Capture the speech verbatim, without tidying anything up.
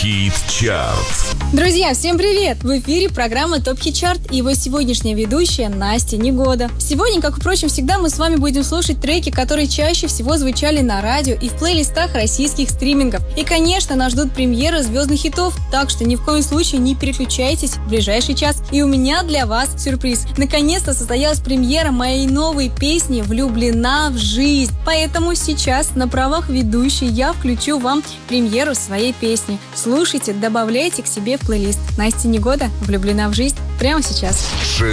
Хит Чарт. Друзья, всем привет! В эфире программа Топ Хит Чарт и его сегодняшняя ведущая Настя Негода. Сегодня, как, впрочем, всегда мы с вами будем слушать треки, которые чаще всего звучали на радио и в плейлистах российских стримингов. И, конечно, нас ждут премьеры звездных хитов, так что ни в коем случае не переключайтесь в ближайший час. И у меня для вас сюрприз. Наконец-то состоялась премьера моей новой песни «Влюблена в жизнь». Поэтому сейчас на правах ведущей я включу вам премьеру своей песни. Слушайте, добавляйте к себе в плейлист. Настя Негода «Влюблена в жизнь» прямо сейчас. Шесть